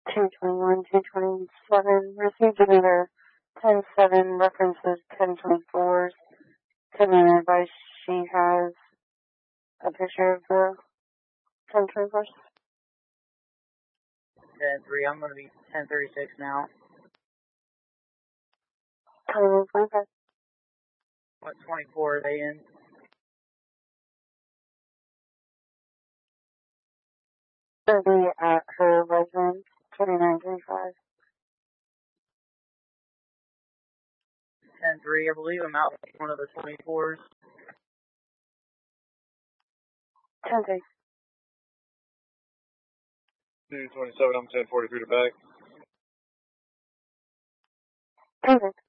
221, 227, received another 10-7, references 1024s. Couldn't advise she has a picture of the 1024s. 10-3, I'm going to be 1036 now. 2125. What 24 are they in? They'll be at her residence, 2935. 10-3, I believe I'm out with one of the 24s. 10-3. 227, I'm 1043 to back. 10-3.